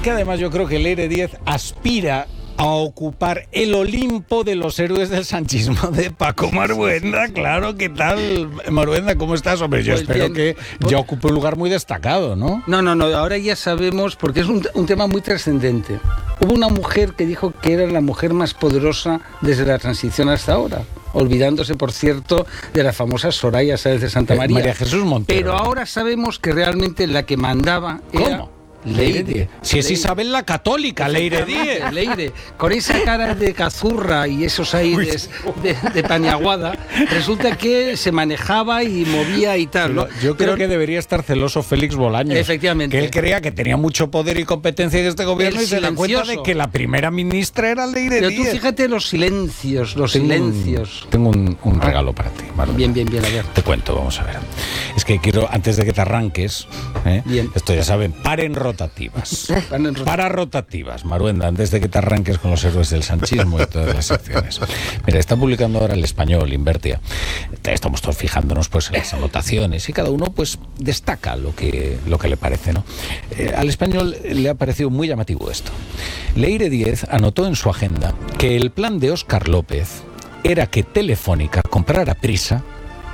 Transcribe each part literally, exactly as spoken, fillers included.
que además yo creo que Leire Díez aspira a ocupar el Olimpo de los héroes del sanchismo de Paco Marbuenda. Claro, ¿qué tal, Marbuenda? ¿Cómo estás? Hombre, yo pues espero bien, que pues... ya ocupe un lugar muy destacado, ¿no? No, no, no, ahora ya sabemos, porque es un, un tema muy trascendente. Hubo una mujer que dijo que era la mujer más poderosa desde la transición hasta ahora, olvidándose, por cierto, de la famosa Soraya Sáez de Santa María. María Jesús Montero. Pero ahora sabemos que realmente la que mandaba era... ¿Cómo? Leire Díez. Si es Isabel la Católica, Leire Díez. Leire, con esa cara de cazurra y esos aires de, de Paniaguada, resulta que se manejaba y movía y tal, ¿no? Yo creo Pero, que debería estar celoso Félix Bolaños. Efectivamente. Que él creía que tenía mucho poder y competencia en este gobierno el y silencioso. Se da cuenta de que la primera ministra era Leire Pero Díez. Pero tú fíjate los silencios, los tengo silencios. Un, tengo un, un regalo para ti, Marlon. Bien, bien, bien, a ver. Te cuento, vamos a ver. Es que quiero, antes de que te arranques, ¿eh? Bien. Esto ya saben, paren rotativas. Para rotativas, Marbuenda, antes de que te arranques con los héroes del sanchismo y todas las secciones. Mira, está publicando ahora El Español, Invertia. Estamos todos fijándonos pues en las anotaciones y cada uno pues destaca lo que, lo que le parece, ¿no? Eh, al Español le ha parecido muy llamativo esto. Leire Díez anotó en su agenda que el plan de Óscar López era que Telefónica comprara Prisa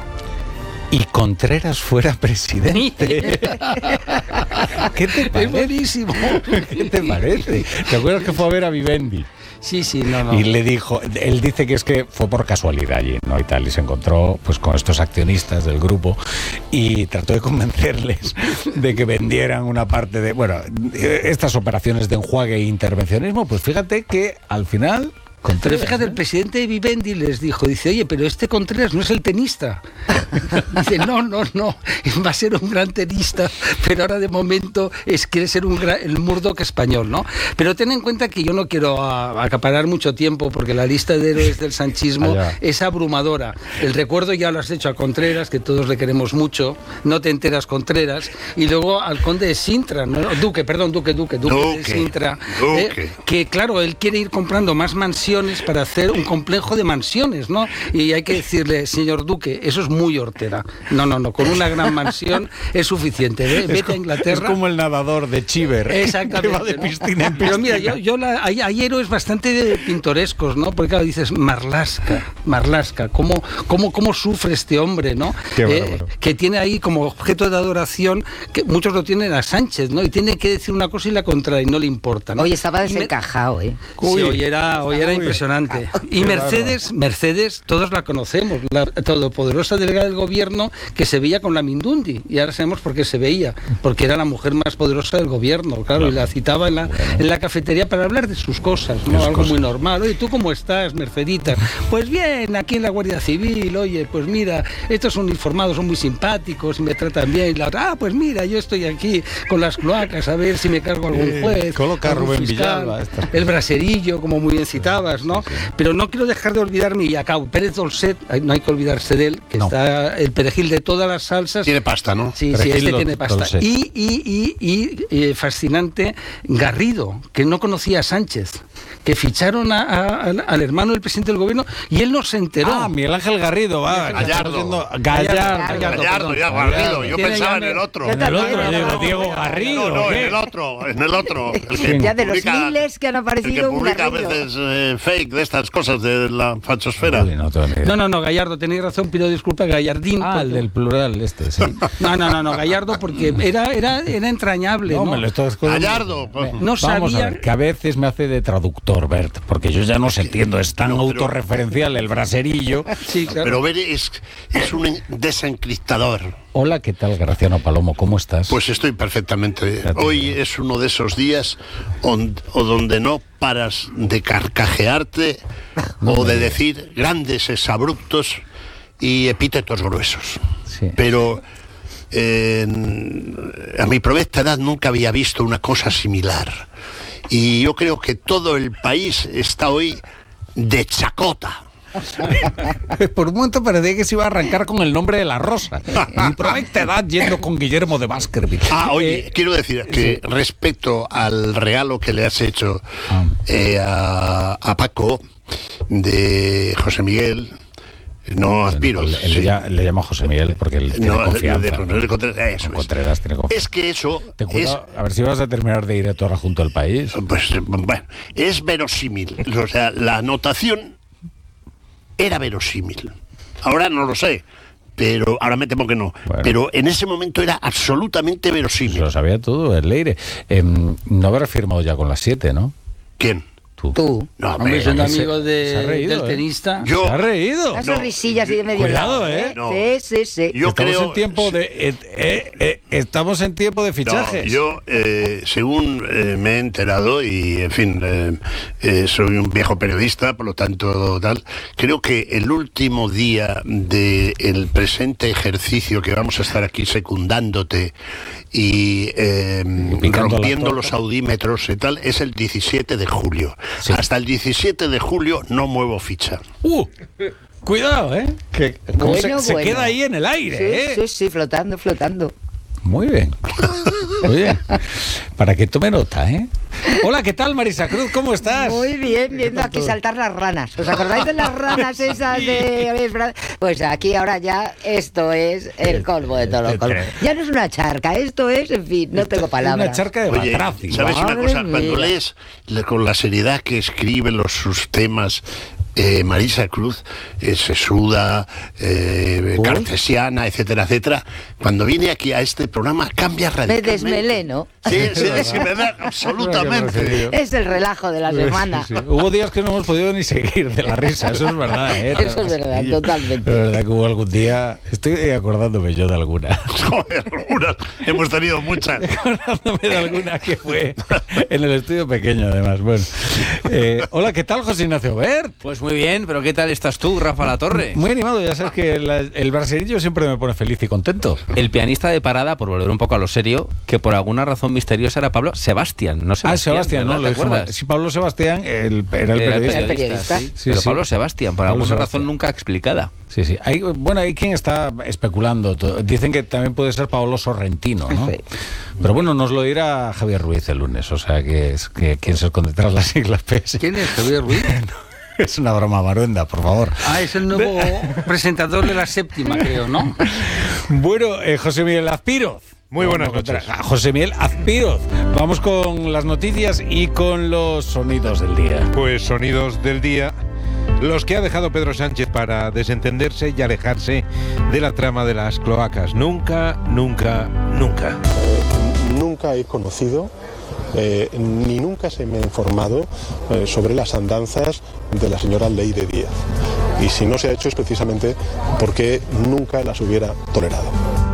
y Contreras fuera presidente. ¿Qué te parece? Es buenísimo. ¿Qué te parece? ¿Te acuerdas que fue a ver a Vivendi? Sí, sí, no, no. Y le dijo, él dice que es que fue por casualidad allí, ¿no? Y tal, y se encontró pues con estos accionistas del grupo y trató de convencerles de que vendieran una parte de, bueno, estas operaciones de enjuague e intervencionismo, pues fíjate que al final... Contreras, pero fíjate, ¿eh? El presidente de Vivendi les dijo, dice, oye, pero este Contreras no es el tenista. Dice, no, no, no, va a ser un gran tenista, pero ahora de momento es quiere ser un gran, el Murdoch español, ¿no? Pero ten en cuenta que yo no quiero a, acaparar mucho tiempo porque la lista de héroes del sanchismo Allá. es abrumadora. El recuerdo ya lo has hecho a Contreras, que todos le queremos mucho, no te enteras Contreras, y luego al conde de Sintra, ¿no? Duque, perdón, Duque, Duque, Duque, Duque de Sintra, Duque. Eh, que claro, él quiere ir comprando más mansiones para hacer un complejo de mansiones, ¿no? Y hay que decirle, señor Duque, eso es muy hortera. No, no, no, con una gran mansión es suficiente. ¿eh? Vete como, a Inglaterra. Es como el nadador de Chiver. Exactamente. Que va de piscina en piscina. Pero mira, yo, yo la, hay, hay héroes bastante pintorescos, ¿no? Porque claro, dices, Marlaska, Marlaska, ¿cómo, cómo, cómo sufre este hombre, ¿no? Qué bueno, eh, bueno. Que tiene ahí como objeto de adoración, que muchos lo tienen a Sánchez, ¿no? Y tiene que decir una cosa y la contraria, y no le importa, ¿no? Hoy estaba desencajado, ¿eh? Sí, hoy era, hoy era impresionante. Y Mercedes, Mercedes, todos la conocemos, la todopoderosa delegada del gobierno que se veía con la Mindundi. Y ahora sabemos por qué se veía, porque era la mujer más poderosa del gobierno, claro, claro. Y la citaba en la, bueno. en la cafetería para hablar de sus cosas, ¿no? Algo cosas. muy normal. Oye, ¿tú cómo estás, Mercedita? Pues bien, aquí en la Guardia Civil, oye, pues mira, estos uniformados son muy simpáticos y me tratan bien. Y la otra, ah, pues mira, yo estoy aquí con las cloacas a ver si me cargo algún juez, Coloca algún Rubén fiscal, Villalba, esta. el braserillo, como muy bien citabas, ¿no? Sí, sí. Pero no quiero dejar de olvidarme, y acabo, Pérez Dolcet, no hay que olvidarse de él, que no. está el perejil de todas las salsas. Tiene pasta, ¿no? Sí, perejil sí, este do, tiene pasta. Y, y, y, y eh, fascinante, Garrido, que no conocía a Sánchez, que ficharon a, a, a, al hermano del presidente del gobierno y él no se enteró. Ah, Miguel Ángel Garrido, va. Gallardo. Gallardo, Gallardo, Gallardo, Gallardo ya, Garrido. Yo pensaba en el otro. En el otro, digo, Diego Garrido. No, no, en el otro, en el otro. El que ya de publica, los miles que han aparecido. El que publica a veces eh, fake de estas cosas de la fachosfera. No, no, no, Gallardo, tenéis razón, pido disculpas, Gallardín. Ah, el del plural este, sí. No, no, no, no, Gallardo, porque era, era, era entrañable, ¿no? No, me lo estás Gallardo. Pues, no vamos sabía... a ver, que a veces me hace de traductor, Bert, porque yo ya no se entiendo, es tan no, pero... autorreferencial el braserillo. Sí, claro. Pero ver, es, es un desencriptador. Hola, ¿qué tal, Graciano Palomo? ¿Cómo estás? Pues estoy perfectamente. Hoy es uno de esos días on, o donde no paras de carcajearte no, o de no. decir grandes exabruptos y epítetos gruesos. Sí. Pero eh, a mi provesta edad nunca había visto una cosa similar. Y yo creo que todo el país está hoy de chacota. Por un momento parecía que se iba a arrancar con el nombre de la rosa. Mi provecta edad yendo con Guillermo de Baskerville. Ah, oye, eh, quiero decir que sí. respecto al regalo que le has hecho eh, a, a Paco de José Miguel, No aspiro. Él, él sí. le, le llama José Miguel porque él tiene no, confianza. De, de, de, de Contreras, eso con Contreras tiene confianza. Es que eso... Es, a ver si vas a terminar de ir a Torra junto al país. Pues bueno, es verosímil. O sea, la anotación era verosímil. Ahora no lo sé. Pero ahora me temo que no. Bueno. Pero en ese momento era absolutamente verosímil. Se lo sabía todo, el Leire. Eh, no habrás firmado ya con las siete, ¿no? ¿Quién? Tú. Tú. No, hombre, siendo amigo de, reído, del tenista. ¿eh? Yo, ¿Se ha reído? Las sonrisillas no. Y de medio Cuidado, lado, ¿eh? No. Sí, sí, sí. Yo estamos creo, en tiempo de eh, eh, eh, estamos en tiempo de fichajes. No, yo, eh, según eh, me he enterado, y en fin, eh, eh, soy un viejo periodista, por lo tanto, tal, creo que el último día del presente ejercicio que vamos a estar aquí secundándote y, eh, y rompiendo los audímetros y tal, es el diecisiete de julio. Sí. Hasta el diecisiete de julio no muevo ficha. ¡Uh! Cuidado, ¿eh? Que bueno, se, bueno. se queda ahí en el aire, sí, ¿eh? Sí, sí, flotando, flotando. Muy bien. Muy bien. Para que tome nota, ¿eh? Hola, ¿qué tal, Marisa Cruz? ¿Cómo estás? Muy bien, viendo aquí saltar las ranas. ¿Os acordáis de las ranas esas de...? Pues aquí ahora ya esto es el colmo de todo lo colmo. Ya no es una charca, esto es, en fin, no tengo palabras. Una charca de Batraci. ¿Sabes una cosa? Cuando lees con la seriedad que escribe los sus temas... Eh, Marisa Cruz eh, sesuda, eh, cartesiana, etcétera, etcétera. Cuando viene aquí a este programa cambia radicalmente. Me desmeleno. Sí, sí, sí, verdad, absolutamente. Es el relajo de la semana. Sí, sí. Hubo días que no hemos podido ni seguir de la risa, eso es verdad, ¿eh? Eso es verdad, totalmente. Es verdad que hubo algún día, estoy acordándome yo de alguna. Joder, algunas, hemos tenido muchas. Acordándome de alguna que fue en el estudio pequeño, además. Bueno, eh, hola, ¿qué tal, José Ignacio Bert? Pues muy bien, pero ¿qué tal estás tú, Rafa Latorre? Muy animado, ya sabes que la, el brasileño siempre me pone feliz y contento. El pianista de parada, por volver un poco a lo serio, que por alguna razón misteriosa era Pablo Sebastián, no Sebastián. Ah, Sebastián, ¿no? ¿Lo acuerdas? Sí, Pablo Sebastián el, era el era periodista. El periodista sí. Sí, pero sí. Pablo Sebastián, por Pablo alguna Sebastián. razón nunca explicada. Sí, sí. Hay, bueno, hay quien está especulando. Dicen que también puede ser Paolo Sorrentino, ¿no? Sí. Pero bueno, nos lo dirá Javier Ruiz el lunes, o sea, que es que quien se esconde tras las siglas P S. ¿Quién es Javier Ruiz? Es una broma, Maruenda, por favor. Ah, es el nuevo presentador de La Séptima, creo, ¿no? Bueno, eh, José Miguel Azpiroz. Muy buenas noches. José Miguel Azpiroz. Vamos con las noticias y con los sonidos del día. Pues sonidos del día, los que ha dejado Pedro Sánchez para desentenderse y alejarse de la trama de las cloacas. Nunca, nunca, nunca. Eh, nunca he conocido... Eh, ni nunca se me ha informado eh, sobre las andanzas de la señora Leire Díaz. Y si no se ha hecho es precisamente porque nunca las hubiera tolerado.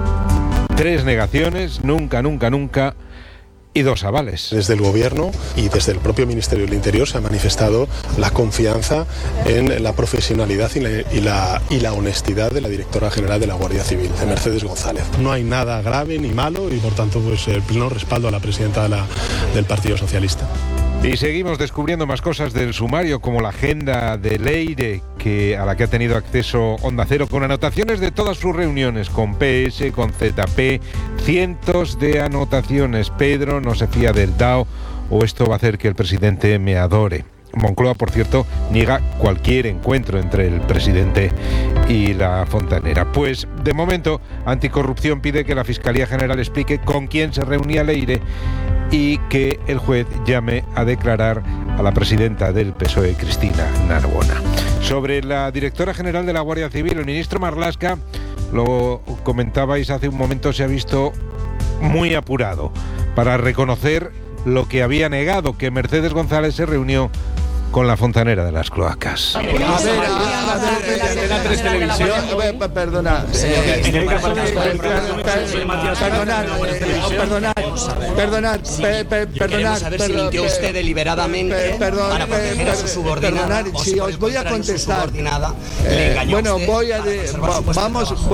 Tres negaciones, nunca, nunca, nunca, y dos avales. Desde el Gobierno y desde el propio Ministerio del Interior se ha manifestado la confianza en la profesionalidad y la, y la, y la honestidad de la directora general de la Guardia Civil, de Mercedes González. No hay nada grave ni malo y por tanto pues el pleno respaldo a la presidenta de la, del Partido Socialista. Y seguimos descubriendo más cosas del sumario, como la agenda de Leire, que, a la que ha tenido acceso Onda Cero, con anotaciones de todas sus reuniones, con P S, con Z P, cientos de anotaciones. Pedro no se fía del D A O, o esto va a hacer que el presidente me adore. Moncloa, por cierto, niega cualquier encuentro entre el presidente y la fontanera. Pues, de momento, Anticorrupción pide que la Fiscalía General explique con quién se reunía Leire y que el juez llame a declarar a la presidenta del P S O E, Cristina Narbona. Sobre la directora general de la Guardia Civil, el ministro Marlaska, lo comentabais hace un momento, se ha visto muy apurado para reconocer lo que había negado, que Mercedes González se reunió con la fontanera de las cloacas. A ver, a ver, Antena tres Televisión. Perdona, perdonad, perdonad, perdonad, perdonad. saber si mintió usted deliberadamente para proteger a su subordinada. Perdonad, si os voy a contestar. Le engañó Bueno, usted voy a... para conservar su puesto de Vamos... trabajo.